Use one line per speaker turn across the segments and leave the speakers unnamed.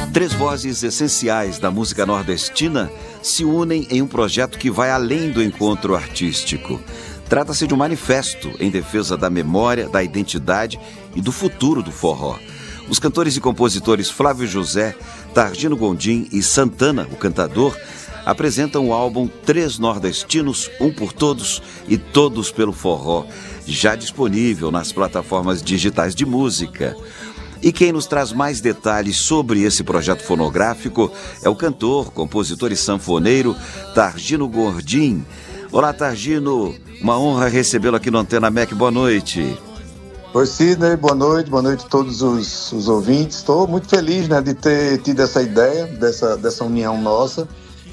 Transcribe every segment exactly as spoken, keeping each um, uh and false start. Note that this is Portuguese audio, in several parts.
Três vozes essenciais da música nordestina se unem em um projeto que vai além do encontro artístico. Trata-se de um manifesto em defesa da memória, da identidade e do futuro do forró. Os cantores e compositores Flávio José, Targino Gondim e Santana, o cantador, apresentam o álbum Três Nordestinos, um por todos e todos pelo forró, já disponível nas plataformas digitais de música. E quem nos traz mais detalhes sobre esse projeto fonográfico é o cantor, compositor e sanfoneiro Targino Gondim. Olá, Targino, uma honra recebê-lo aqui no Antena M E C. Boa noite.
Oi, Sidney, boa noite, boa noite a todos os, os ouvintes. Estou muito feliz, né, de ter tido essa ideia, dessa, dessa união nossa.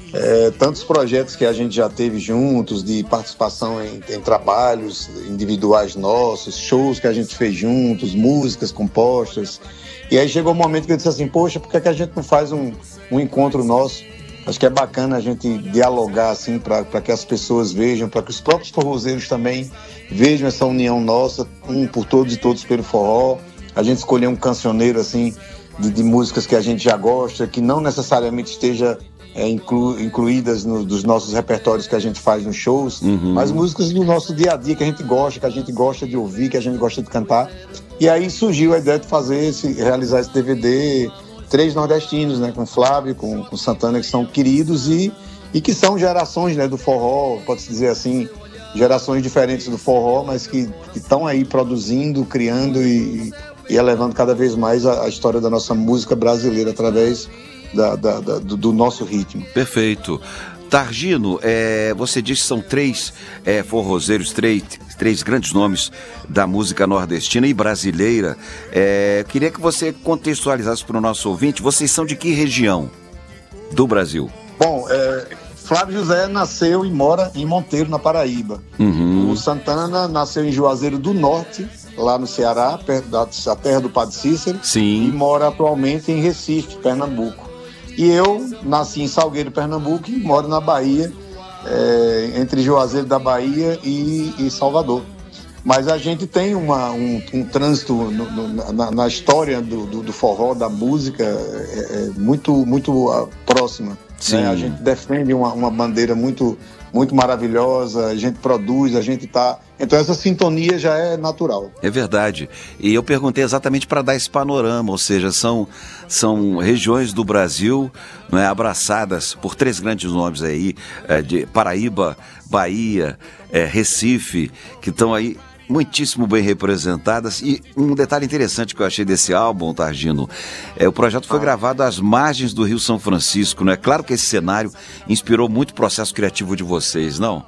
É, tantos projetos que a gente já teve juntos, de participação em, em trabalhos individuais nossos, shows que a gente fez juntos, músicas compostas. E aí chegou um momento que eu disse assim, poxa, por que, é que a gente não faz um, um encontro nosso? Acho que é bacana a gente dialogar assim, para que as pessoas vejam, para que os próprios forrozeiros também vejam essa união nossa, um por todos e todos pelo forró. A gente escolher um cancioneiro assim, de, de músicas que a gente já gosta, que não necessariamente esteja É, inclu, incluídas no, dos nossos repertórios que a gente faz nos shows, uhum. mas músicas do nosso dia a dia que a gente gosta, que a gente gosta de ouvir, que a gente gosta de cantar. E aí surgiu a ideia de fazer esse, realizar esse D V D Três Nordestinos, né, com Flávio, com, com Santana, que são queridos e, e que são gerações, né, do forró, pode-se dizer assim, gerações diferentes do forró, mas que estão aí produzindo, criando e, e elevando cada vez mais a, a história da nossa música brasileira através Da, da, da, do, do nosso ritmo.
Perfeito. Targino, é, você disse que são três é, forrozeiros, três, três grandes nomes da música nordestina e brasileira. É, queria que você contextualizasse para o nosso ouvinte, vocês são de que região do Brasil?
Bom, é, Flávio José nasceu e mora em Monteiro, na Paraíba. Uhum. O Santana nasceu em Juazeiro do Norte, lá no Ceará, perto da, da terra do Padre Cícero.
Sim.
E mora atualmente em Recife, Pernambuco. E eu nasci em Salgueiro, Pernambuco, e moro na Bahia, é, entre Juazeiro da Bahia e, e Salvador. Mas a gente tem uma, um, um trânsito no, no, na, na história do, do, do forró, da música, é, é muito, muito uh, próxima. Né? A gente defende uma, uma bandeira muito, muito maravilhosa, a gente produz, a gente está... Então essa sintonia já é natural.
É verdade. E eu perguntei exatamente para dar esse panorama, ou seja, são, são regiões do Brasil, não é, abraçadas por três grandes nomes aí, é, de Paraíba, Bahia, é, Recife, que estão aí muitíssimo bem representadas. E um detalhe interessante que eu achei desse álbum, Targino, é o projeto foi gravado às margens do Rio São Francisco, não é? Claro que esse cenário inspirou muito o processo criativo de vocês, não?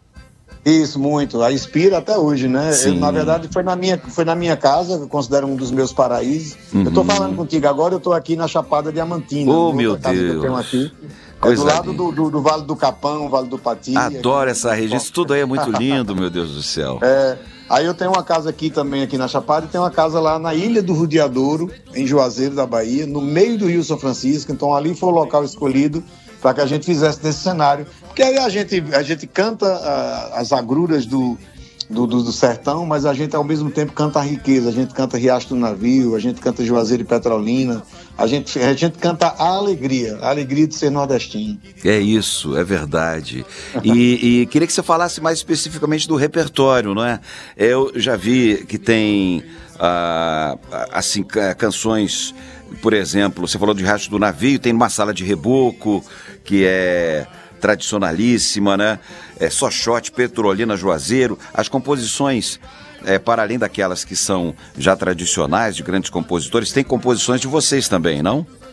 Isso, muito. A inspira até hoje, né? Eu, na verdade, foi na, minha, foi na minha casa, que eu considero um dos meus paraísos. Uhum. Eu tô falando contigo agora, eu tô aqui na Chapada Diamantina.
Oh, meu Deus!
Que eu tenho aqui.
Coisa
é do lado do, do, do Vale do Capão, Vale do Pati.
Adoro essa região, isso tudo aí é muito lindo, meu Deus do céu.
É, aí eu tenho uma casa aqui também, aqui na Chapada, e tenho uma casa lá na Ilha do Rodeadouro, em Juazeiro da Bahia, no meio do Rio São Francisco. Então ali foi o local escolhido para que a gente fizesse nesse cenário. Porque aí a gente, a gente canta uh, as agruras do, do, do, do sertão, mas a gente ao mesmo tempo canta a riqueza, a gente canta Riacho do Navio, a gente canta Juazeiro e Petrolina, a gente, a gente canta a alegria, a alegria de ser nordestino.
É isso, é verdade. E, e queria que você falasse mais especificamente do repertório, não é? Eu já vi que tem, uh, assim, canções... Por exemplo, você falou de Riacho do Navio, tem uma sala de reboco, que é tradicionalíssima, né? É Soxote, Petrolina, Juazeiro. As composições, é, para além daquelas que são já tradicionais, de grandes compositores, tem composições de vocês também, não?